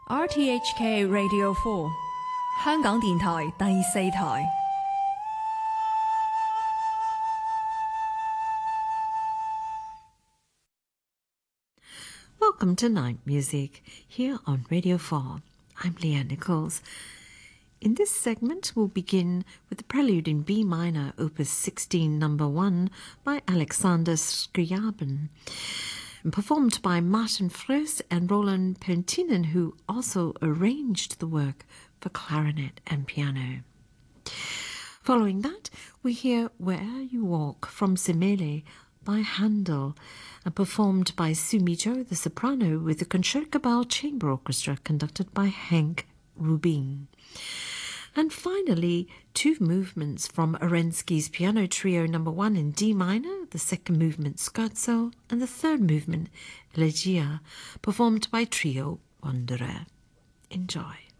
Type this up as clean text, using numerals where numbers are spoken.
RTHK Radio 4香港電台第四台。 Welcome to Night Music here on Radio 4. I'm Leah Nichols. In this segment, we'll begin with the Prelude in B minor, Opus 16, number 1, by Alexander Scriabin, performed by Martin Fröst and Roland Pentinen, who also arranged the work for clarinet and piano. Following that, we hear Where You Walk from Semele by Handel, performed by Sumi Jo, the soprano, with the Concertgebouw Chamber Orchestra conducted by Henk Rubin. And finally, two movements from Arensky's Piano Trio number 1 in D minor, the second movement Scherzo, and the third movement Elegia, performed by Trio Wanderer. Enjoy.